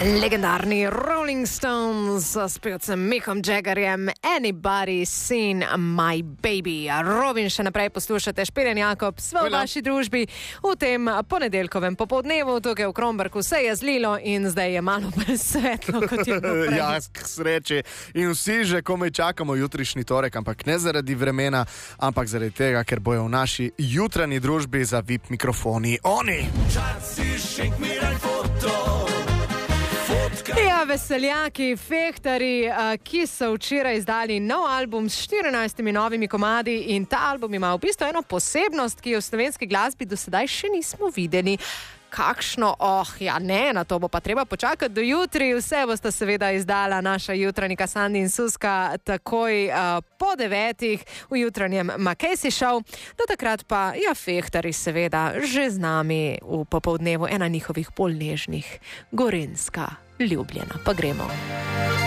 Legendarni Rolling Stones s pevcem Mickom Jaggerjem Anybody Seen My Baby. Robin še naprej poslušate, Špirjan Jakob v vaši družbi v tem ponedeljkovem popoldnevu. Tukaj v Kromberku se je zlilo in zdaj je malo bolj svetlo, kot je bilo prej. Ja, k sreči. In vsi že komaj čakamo jutrišnji torek, ampak ne zaradi vremena, ampak zaradi tega, ker bojo v naši jutranji družbi za VIP mikrofoni oni. Ja, veseljaki, fehtari, ki so včeraj izdali nov album s 14 novimi komadi in ta album ima v bistvu eno posebnost, ki jo v slovenski glasbi do sedaj še nismo videli. Kakšno? Na to bo pa treba počakati do jutri. Vse bosta seveda izdala naša jutranjika Sandi in Suska takoj po 9 v jutranjem Makejsi Show. Do takrat pa, fehtari seveda že z nami v popoldnevu, ena njihovih bolj nežnih, Gorenjska Ljubljena. Pa gremo.